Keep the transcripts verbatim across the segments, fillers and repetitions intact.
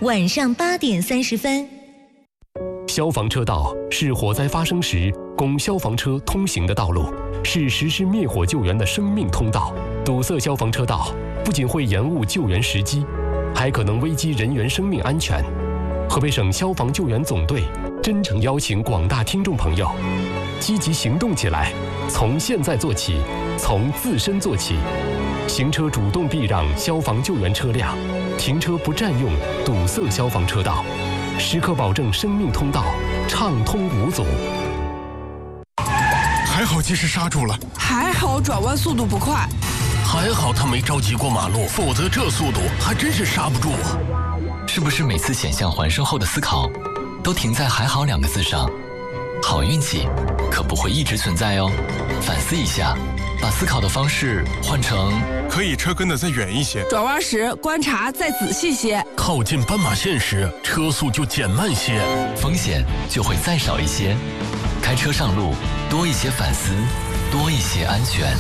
晚上八点三十分。 消防车道是火灾发生时供消防车通行的道路，是实施灭火救援的生命通道。堵塞消防车道不仅会延误救援时机，还可能危及人员生命安全。河北省消防救援总队真诚邀请广大听众朋友积极行动起来，从现在做起，从自身做起。行车主动避让消防救援车辆，停车不占用堵塞消防车道，时刻保证生命通道畅通无阻。 还好及时刹住了， 还好转弯速度不快， 还好他没着急过马路，否则这速度还真是刹不住啊！ 是不是每次险象环生后的思考都停在还好两个字上？好运气可不会一直存在哦，反思一下，把思考的方式换成可以车跟得再远一些， 转弯时观察再仔细些， 靠近斑马线时车速就减慢些， 风险就会再少一些。开车上路多一些反思，多一些安全。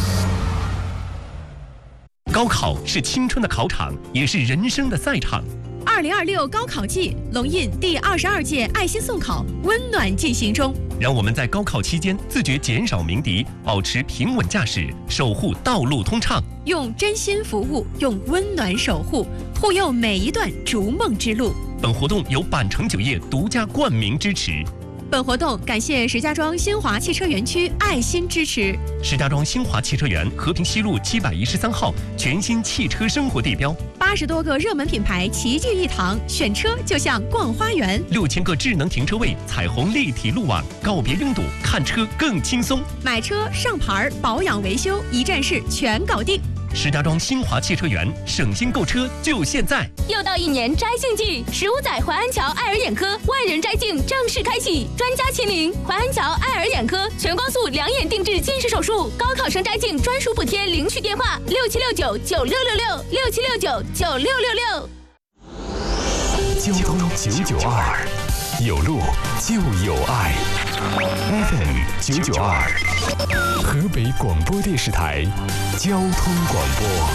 高考是青春的考场，也是人生的赛场。 二零二六高考季，龙印第二十二届爱心送考温暖进行中。 让我们在高考期间自觉减少鸣笛，保持平稳驾驶，守护道路通畅。 用真心服务，用温暖守护，护佑每一段逐梦之路。 本活动由板城酒业独家冠名支持。 本活动感谢石家庄新华汽车园区爱心支持。 石家庄新华汽车园和平西路七百一十三号全新汽车生活地标， 八十多个热门品牌齐聚一堂，选车就像逛花园。 六千个智能停车位，彩虹立体路网，告别拥堵，看车更轻松。 买车、上牌、保养、维修，一站式全搞定。 石家庄新华汽车园，省心购车就现在！ 又到一年摘杏季，十五载淮安桥爱尔眼科万人摘杏正式开启，专家亲临，淮安桥爱尔眼科全光速两眼定制近视手术，高考生摘杏专属补贴领取电话：六七六九九六六六六七六九九六六六。 交通九九二，有路就有爱。F M 九九二，河北广播电视台交通广播。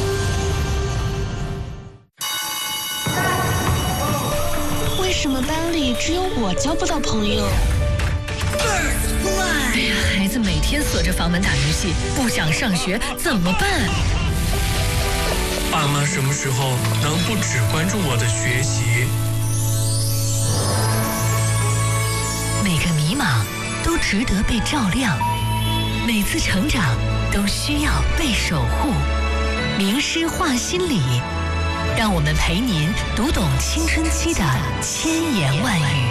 为什么班里只有我交不到朋友？ 哎呀，孩子每天锁着房门打游戏，不想上学怎么办？ 爸妈什么时候能不只关注我的学习？ 每个迷茫都值得被照亮，每次成长都需要被守护。名师话心理，让我们陪您读懂青春期的千言万语。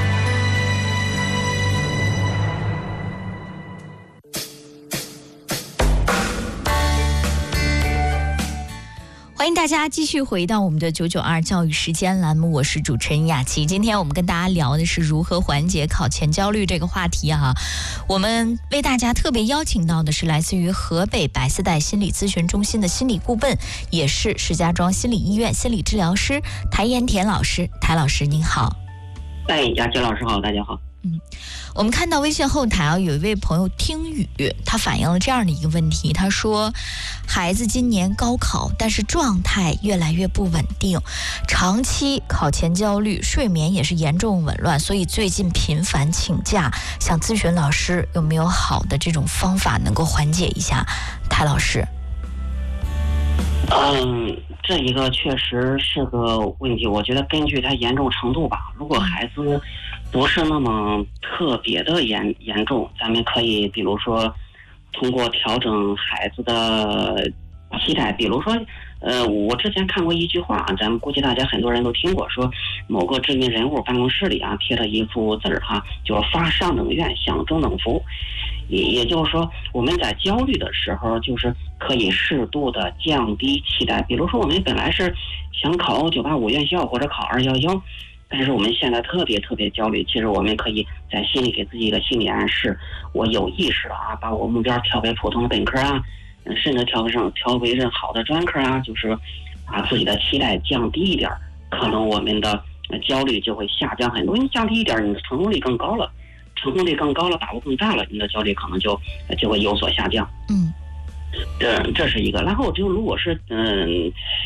欢迎大家继续回到我们的九九二教育时间栏目，我是主持人雅琪。今天我们跟大家聊的是如何缓解考前焦虑这个话题啊。我们为大家特别邀请到的是来自于河北白丝带心理咨询中心的心理顾问，也是石家庄心理医院心理治疗师谭延田老师。谭老师您好。 哎，雅琪老师好，大家好。 嗯，我们看到微信后台啊，有一位朋友听雨，他反映了这样的一个问题，他说孩子今年高考，但是状态越来越不稳定，长期考前焦虑，睡眠也是严重紊乱，所以最近频繁请假，想咨询老师有没有好的这种方法能够缓解一下。谭老师。 嗯，这一个确实是个问题，我觉得根据它严重程度吧，如果孩子不是那么特别的严严重，咱们可以比如说通过调整孩子的期待，比如说呃，我之前看过一句话，咱们估计大家很多人都听过，说某个知名人物办公室里啊贴了一幅字儿哈，就是发上等院，享中等福。也也就是说，我们在焦虑的时候，就是可以适度的降低期待。比如说，我们本来是想考九八五院校或者考二幺幺，但是我们现在特别特别焦虑。其实我们可以在心里给自己一个心理暗示：我有意识的啊，把我目标调为普通的本科啊，甚至调上调为任好的专科啊，就是把自己的期待降低一点，可能我们的焦虑就会下降很多。你降低一点，你的成功率更高了。成功率更高了，把握更大了，你的焦虑可能就就会有所下降。 嗯， 这这是一个。然后就如果是嗯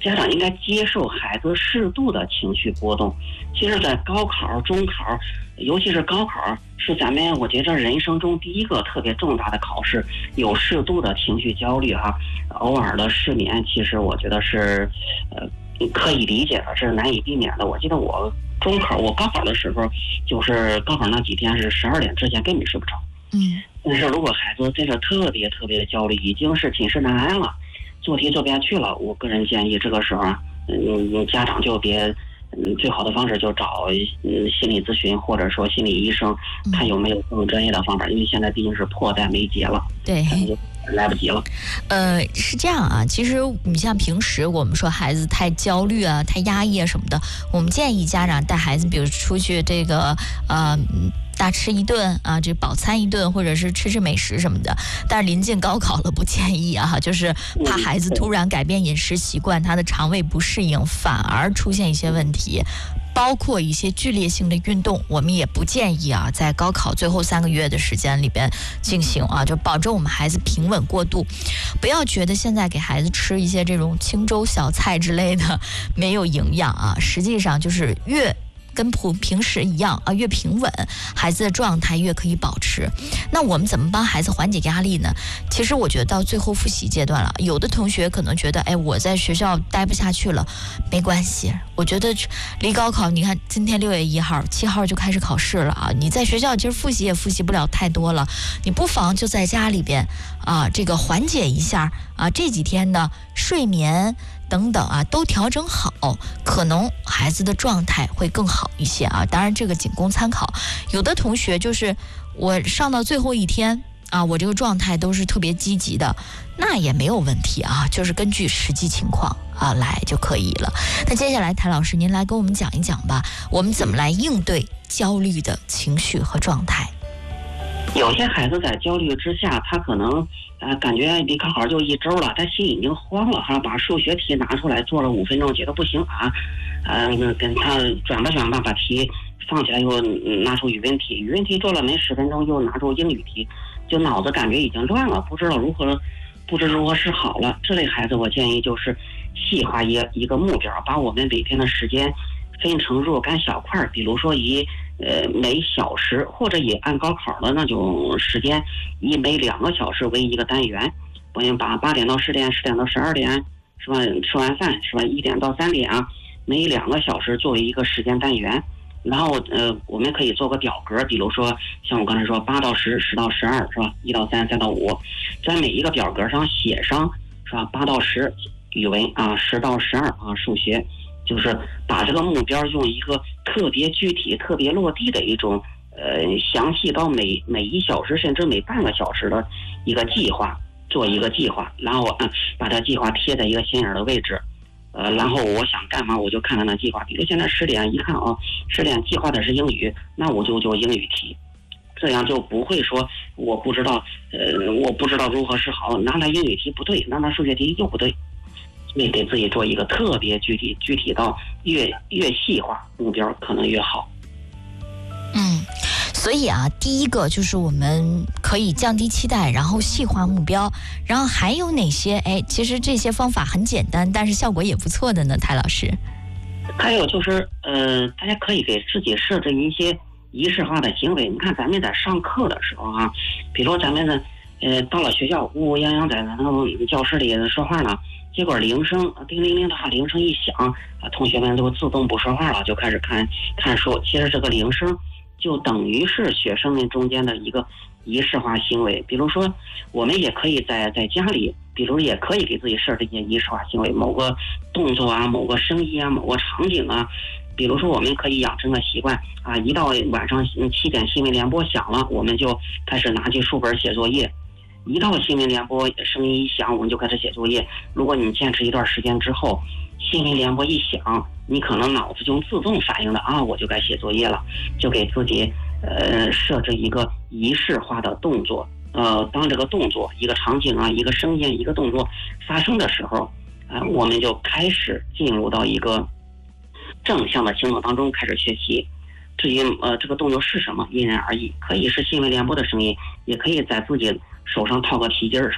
家长应该接受孩子适度的情绪波动。其实在高考、中考，尤其是高考，是咱们我觉得人生中第一个特别重大的考试，有适度的情绪焦虑哈，偶尔的失眠，其实我觉得是呃可以理解的，是难以避免的。我记得我中考，我高考的时候，就是高考那几天是十二点之前根本睡不着。 嗯， 但是如果孩子真是特别特别的焦虑，已经是寝食难安了，做题做不下去了，我个人建议这个时候啊，嗯，家长就别，嗯，最好的方式就找嗯心理咨询或者说心理医生，看有没有更专业的方法，因为现在毕竟是迫在眉睫了， 对， 来不及了。 呃，是这样啊，其实你像平时我们说孩子太焦虑啊、太压抑啊什么的，我们建议家长带孩子，比如出去这个呃。大吃一顿啊，这饱餐一顿，或者是吃吃美食什么的。但是临近高考了，不建议啊，就是怕孩子突然改变饮食习惯，他的肠胃不适应，反而出现一些问题。包括一些剧烈性的运动，我们也不建议啊，在高考最后三个月的时间里边进行啊，就保证我们孩子平稳过渡。不要觉得现在给孩子吃一些这种清粥小菜之类的没有营养啊，实际上就是越跟普平时一样啊，越平稳，孩子的状态越可以保持。那我们怎么帮孩子缓解压力呢？其实我觉得到最后复习阶段了，有的同学可能觉得，哎，我在学校待不下去了，没关系。我觉得离高考，你看今天六月一号、七号就开始考试了啊！你在学校其实复习也复习不了太多了，你不妨就在家里边啊，这个缓解一下啊，这几天的睡眠等等啊，都调整好，可能孩子的状态会更好一些啊。当然，这个仅供参考。有的同学就是我上到最后一天啊，我这个状态都是特别积极的，那也没有问题啊，就是根据实际情况啊来就可以了。那接下来，谭老师您来跟我们讲一讲吧，我们怎么来应对焦虑的情绪和状态？ 有些孩子在焦虑之下，他可能呃感觉离高考就一周了，他心已经慌了哈，把数学题拿出来做了五分钟，觉得不行啊，呃，跟他转吧转吧把题放起来，又拿出语文题，语文题做了没十分钟，又拿出英语题，就脑子感觉已经乱了，不知道如何不知如何是好了。这类孩子，我建议就是细化一一个目标，把我们每天的时间分成若干小块，比如说以呃每小时，或者以按高考的那种时间，以每两个小时为一个单元。我们把八点到十点，十点到十二点，是吧？吃完饭是吧？一点到三点啊，每两个小时作为一个时间单元。然后呃，我们可以做个表格，比如说像我刚才说八到十，十到十二，是吧？一到三，三到五，在每一个表格上写上，是吧？八到十语文啊，十到十二啊数学。就是把这个目标用一个特别具体、特别落地的一种呃详细到每每一小时甚至每半个小时的一个计划，做一个计划，然后嗯把这计划贴在一个显眼的位置，呃，然后我想干嘛我就看看那计划，比如现在十点一看啊，十点计划的是英语，那我就做英语题，这样就不会说我不知道呃我不知道如何是好，拿来英语题不对，拿来数学题又不对。所以给自己做一个特别具体，具体到越越细化目标可能越好。 嗯，所以啊，第一个就是我们可以降低期待，然后细化目标，然后还有哪些？哎，其实这些方法很简单，但是效果也不错的呢，蔡老师。 还有就是呃，大家可以给自己设置一些仪式化的行为。你看咱们在上课的时候啊，比如咱们呢呃到了学校乌乌泱泱在那个教室里说话呢。结果铃声叮铃铃的话，铃声一响，啊，同学们都自动不说话了，就开始看看书。其实这个铃声就等于是学生们中间的一个仪式化行为。比如说，我们也可以在在家里，比如也可以给自己设置一些仪式化行为，某个动作啊，某个声音啊，某个场景啊。比如说，我们可以养成个习惯啊，一到晚上七点新闻联播响了，我们就开始拿起书本写作业。一到新闻联播声音一响，我们就开始写作业。如果你坚持一段时间之后，新闻联播一响，你可能脑子就自动反应了啊，我就该写作业了，就给自己呃设置一个仪式化的动作。呃，当这个动作一个场景啊，一个声音，一个动作发生的时候，啊、呃，我们就开始进入到一个正向的行动当中开始学习。至于呃这个动作是什么，因人而异，可以是新闻联播的声音，也可以在自己手上套个皮筋儿，是吧？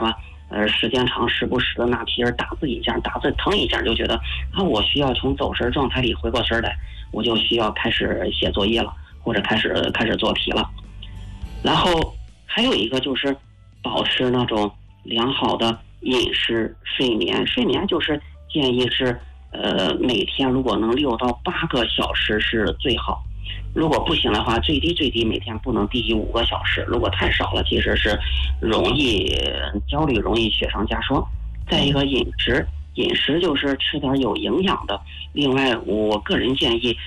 呃，时间长，时不时的拿皮儿打自己一下，打字疼一下，就觉得啊，我需要从走神状态里回过神来，我就需要开始写作业了，或者开始开始做题了。然后还有一个就是保持那种良好的饮食、睡眠。睡眠就是建议是呃每天如果能六到八个小时是最好。如果不行的话，最低最低每天不能低于五个小时。如果太少了，其实是容易焦虑，容易雪上加霜。再一个饮食，饮食就是吃点有营养的。另外，我个人建议